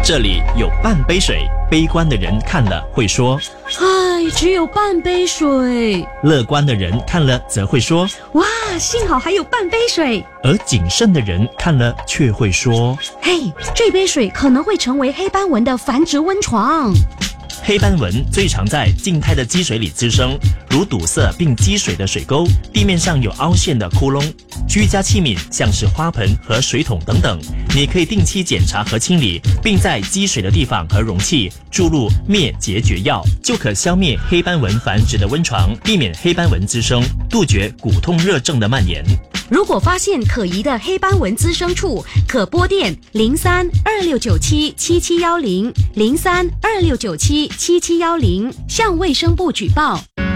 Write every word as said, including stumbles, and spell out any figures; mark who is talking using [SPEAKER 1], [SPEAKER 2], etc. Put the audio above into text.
[SPEAKER 1] 这里有半杯水，悲观的人看了会说：
[SPEAKER 2] 唉，只有半杯水。
[SPEAKER 1] 乐观的人看了则会说：
[SPEAKER 2] 哇，幸好还有半杯水。
[SPEAKER 1] 而谨慎的人看了却会说：
[SPEAKER 2] 嘿，这杯水可能会成为黑斑纹的繁殖温床。
[SPEAKER 1] 黑斑纹最常在静态的积水里滋生，如堵塞并积水的水沟，地面上有凹陷的窟窿。居家器皿像是花盆和水桶等等，你可以定期检查和清理，并在积水的地方和容器注入灭结节药，就可消灭黑斑纹繁殖的温床，避免黑斑纹滋生，杜绝骨痛热症的蔓延。
[SPEAKER 2] 如果发现可疑的黑斑纹滋生处，可拨电零三二六九七七七幺零零三二六九七七七幺零向卫生部举报。